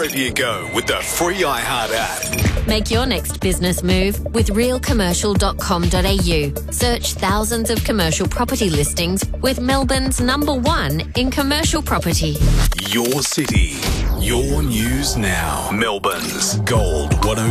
wherever you go with the free iHeart app. Make your next business move with realcommercial.com.au. Search thousands of commercial property listings with Melbourne's #1 in commercial property. Your city, your news now. Melbourne's Gold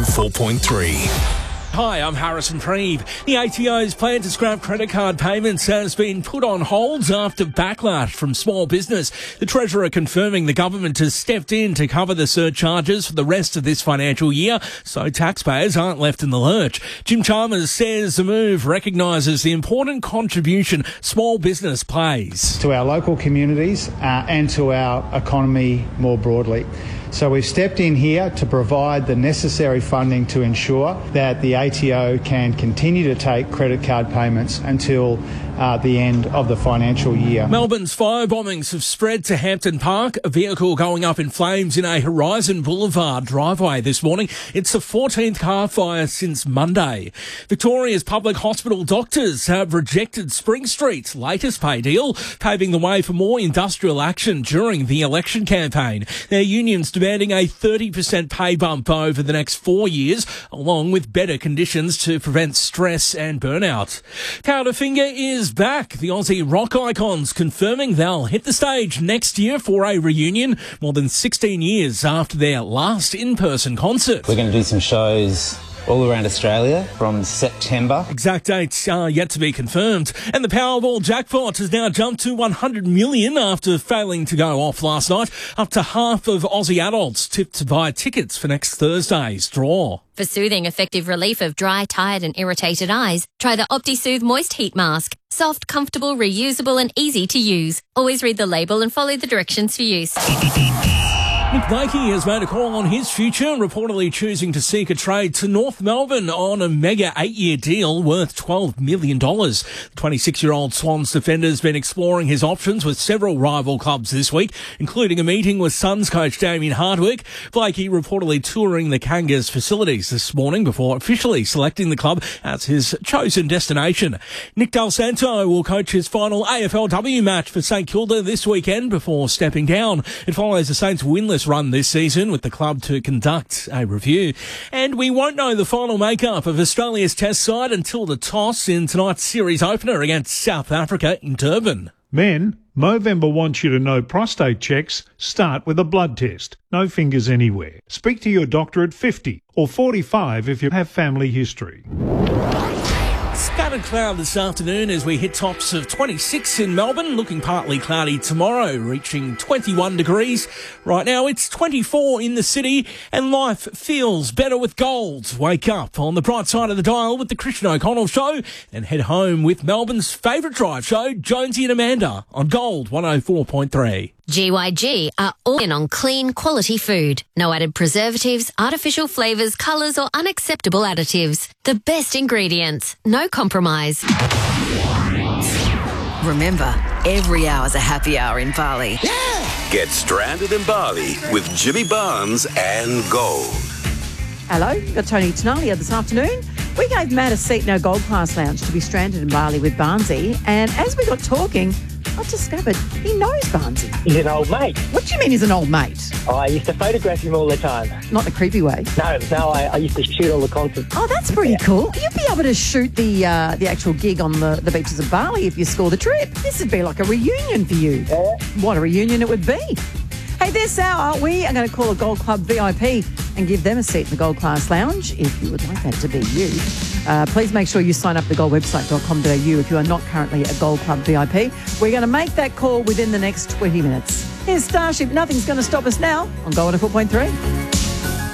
104.3. Hi, I'm Harrison Preeve. The ATO's plan to scrap credit card payments has been put on hold after backlash from small business. The Treasurer confirming the government has stepped in to cover the surcharges for the rest of this financial year, so taxpayers aren't left in the lurch. Jim Chalmers says the move recognises the important contribution small business plays to our local communities and to our economy more broadly. So we've stepped in here to provide the necessary funding to ensure that the ATO can continue to take credit card payments until the end of the financial year. Melbourne's fire bombings have spread to Hampton Park. A vehicle going up in flames in a Horizon Boulevard driveway this morning. It's the 14th car fire since Monday. Victoria's public hospital doctors have rejected Spring Street's latest pay deal, paving the way for more industrial action during the election campaign. Their union's demanding a 30% pay bump over the next 4 years, along with better conditions to prevent stress and burnout. Powderfinger is back. The Aussie rock icons confirming they'll hit the stage next year for a reunion, more than 16 years after their last in-person concert. We're going to do some shows all around Australia from September. Exact dates are yet to be confirmed. And the Powerball jackpot has now jumped to 100 million after failing to go off last night. Up to half of Aussie adults tipped to buy tickets for next Thursday's draw. For soothing, effective relief of dry, tired and irritated eyes, try the OptiSoothe Moist Heat Mask. Soft, comfortable, reusable and easy to use. Always read the label and follow the directions for use. Nick Blakey has made a call on his future, reportedly choosing to seek a trade to North Melbourne on a mega 8-year deal worth $12 million. The 26-year-old Swans defender has been exploring his options with several rival clubs this week, including a meeting with Suns coach Damien Hardwick. Blakey reportedly touring the Kangas facilities this morning before officially selecting the club as his chosen destination. Nick Del Santo will coach his final AFLW match for St Kilda this weekend before stepping down. It follows the Saints' winless run this season with the club to conduct a review. And we won't know the final makeup of Australia's test side until the toss in tonight's series opener against South Africa in Durban. Men, Movember wants you to know prostate checks start with a blood test. No fingers anywhere. Speak to your doctor at 50 or 45 if you have family history. Scattered cloud this afternoon as we hit tops of 26 in Melbourne, looking partly cloudy tomorrow, reaching 21 degrees. Right now it's 24 in the city and life feels better with gold. Wake up on the bright side of the dial with the Christian O'Connell Show and head home with Melbourne's favourite drive show, Jonesy and Amanda, on Gold 104.3. GYG are all in on clean, quality food. No added preservatives, artificial flavours, colours or unacceptable additives. The best ingredients. No compromise. Remember, every hour's a happy hour in Bali. Yeah! Get stranded in Bali with Jimmy Barnes and Gold. Hello, got Tony Tenalia this afternoon. We gave Matt a seat in our Gold Class Lounge to be stranded in Bali with Barnesy, and as we got talking, I discovered he knows Barnesy. He's an old mate. What do you mean he's an old mate? Oh, I used to photograph him all the time. Not in a creepy way. No, I used to shoot all the concerts. Oh, that's pretty cool. You'd be able to shoot the actual gig on the beaches of Bali if you score the trip. This would be like a reunion for you. Yeah. What a reunion it would be. Hey, this hour we are going to call a Gold Club VIP and give them a seat in the Gold Class Lounge if you would like that to be you. Please make sure you sign up at thegoldwebsite.com.au if you are not currently a Gold Club VIP. We're going to make that call within the next 20 minutes. Here's Starship, Nothing's Going to Stop Us Now on Gold 4.3.